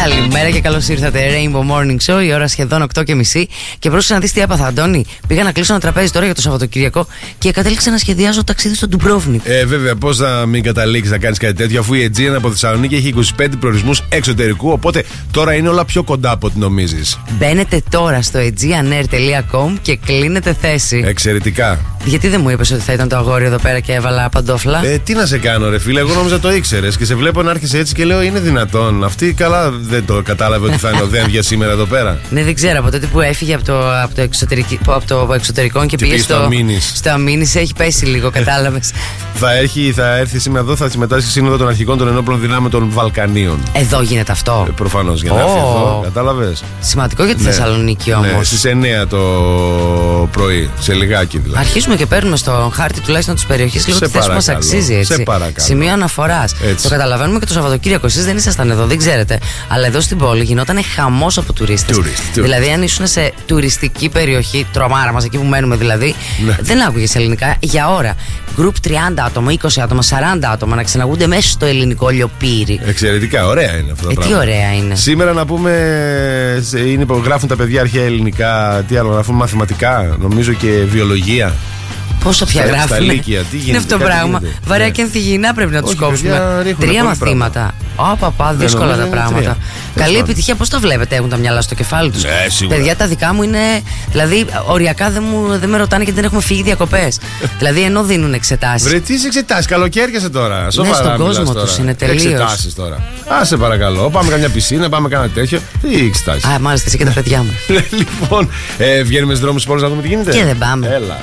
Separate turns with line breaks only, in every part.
Καλημέρα και καλώς ήρθατε. Rainbow Morning Show, η ώρα σχεδόν 8:30. Και πρόσεξε να δεις τι έπαθα, Αντώνη. Πήγα να κλείσω ένα τραπέζι τώρα για το Σαββατοκύριακο και κατέληξα να σχεδιάζω ταξίδι στο Ντουμπρόβνικ.
Βέβαια, πώς θα μην καταλήξεις να κάνεις κάτι τέτοιο, αφού η Aegean από Θεσσαλονίκη έχει 25 προορισμούς εξωτερικού. Οπότε τώρα είναι όλα πιο κοντά από ό,τι νομίζεις.
Μπαίνετε τώρα στο aegeanair.com και κλείνετε θέση.
Εξαιρετικά.
Γιατί δεν μου είπες ότι θα ήταν το αγόρι εδώ πέρα και έβαλα παντόφλα?
Τι να σε κάνω, ρε φίλε, εγώ νόμιζα το ήξερες και σε βλέπω να έρχεσαι έτσι και λέω είναι δυνατόν. Αυτή καλά δεν το κατάλαβε ότι θα είναι ο Δένδια σήμερα εδώ πέρα.
Ναι, δεν ξέρω. Από τότε που έφυγε από το εξωτερικό και πήγε στο Αμήνης, έχει πέσει λίγο, κατάλαβες.
Θα έρθει σήμερα εδώ, θα συμμετάσχει στη Σύνοδο των Αρχικών των Ενόπλων Δυνάμεων των Βαλκανίων.
Εδώ γίνεται αυτό.
Προφανώς, για να έρθει εδώ, κατάλαβες.
Σημαντικό για τη Θεσσαλονίκη όμως.
Ναι, στις 9 το πρωί, σε λιγάκι δηλαδή.
Αρχίζουμε και παίρνουμε στο χάρτη τουλάχιστον της περιοχής λίγο τη θέση που μας αξίζει, έτσι.
Σε παρακαλώ.
Σημείο αναφοράς. Το καταλαβαίνουμε και το Σαββατοκύριακο. Εσείς δεν ήσασταν εδώ, δεν ξέρετε. Αλλά εδώ στην πόλη γινόταν χαμός από τουρίστες. Δηλαδή, αν ήσουν σε τουριστική περιοχή, τρομάρα μας, εκεί που μένουμε δηλαδή, δεν άκουγες ελληνικά για ώρα. Γκρουπ 30 άτομα, 20 άτομα, 40 άτομα να ξεναγούνται μέσα στο ελληνικό λιοπύρι.
Εξαιρετικά, ωραία είναι αυτό το πράγμα.
Τι ωραία είναι.
Σήμερα να πούμε, γράφουν τα παιδιά αρχαία ελληνικά, τι άλλο, γράφουν μαθηματικά, νομίζω και βιολογία.
Πόσο πια γράφουν.
Στα λύκεια, τι γίνεται.
Είναι αυτό το πράγμα. Βαρέα και ενθυγιεινά πρέπει να τους κόψουμε. 3 μαθήματα. Παπά, δύσκολα τα πράγματα. Καλή επιτυχία, πώς τα βλέπετε, έχουν τα μυαλά στο κεφάλι τους. Παιδιά, τα δικά μου είναι. Δηλαδή, οριακά δεν με ρωτάνε γιατί δεν έχουμε φύγει διακοπές. Δηλαδή, ενώ δίνουν εξετάσεις.
Βρε, τι εξετάσεις, καλοκαίρισε τώρα.
Ναι, στον κόσμο τους είναι τελείως.
Εξετάσεις τώρα. Σε παρακαλώ, πάμε καμιά πισίνα, πάμε κάνα τέτοιο. Τι εξετάσεις.
Μάλιστα, εσύ και τα παιδιά μου.
Λοιπόν, βγαίνουμε στους δρόμους πόλης να δούμε τι γίνεται.
Και δεν πάμε.
Έλα.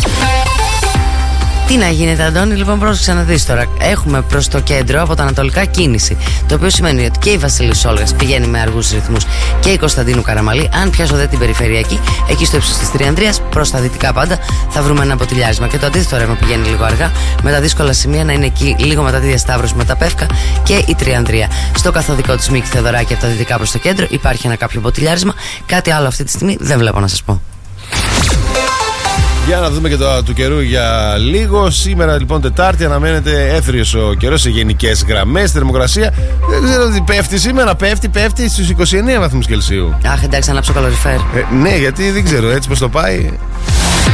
Τι να γίνεται, Αντώνη, λοιπόν, πρόσεξε να δεις τώρα. Έχουμε προς το κέντρο από τα ανατολικά κίνηση. Το οποίο σημαίνει ότι και η Βασίλης Όλγας πηγαίνει με αργούς ρυθμούς και η Κωνσταντίνου Καραμαλή. Αν πιάσω την περιφερειακή, εκεί στο ύψος της Τριανδρίας, προς τα δυτικά πάντα, θα βρούμε ένα ποτηλιάρισμα. Και το αντίθετο ρεύμα πηγαίνει λίγο αργά, με τα δύσκολα σημεία να είναι εκεί λίγο μετά τη διασταύρωση με τα Πεύκα και η Τριανδρία. Στο καθοδικό της Μίκη Θεοδωράκη από τα δυτικά προς το κέντρο υπάρχει ένα κάποιο ποτηλιάρισμα. Κάτι άλλο αυτή τη στιγμή δεν βλέπω να σας πω.
Για να δούμε και το του καιρού για λίγο. Σήμερα λοιπόν Τετάρτη αναμένεται έθριος ο καιρός σε γενικές γραμμές. Θερμοκρασία δεν ξέρω τι πέφτει σήμερα. Πέφτει στους 29 βαθμούς Κελσίου.
Αχ, εντάξει, ανάψω καλοριφέρ.
Ναι, γιατί δεν ξέρω έτσι πως το πάει.